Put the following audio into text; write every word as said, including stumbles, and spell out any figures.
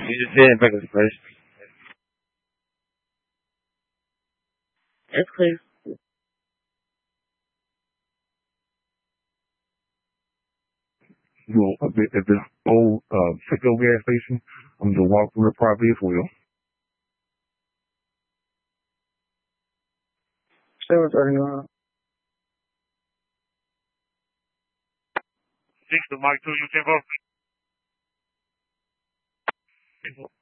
You just said it back in the first. That's clear. Well, at the, at the old uh, Citgo gas station, I'm going to walk through the property as well. seven thirty-nine. Six to Mike two, you can vote.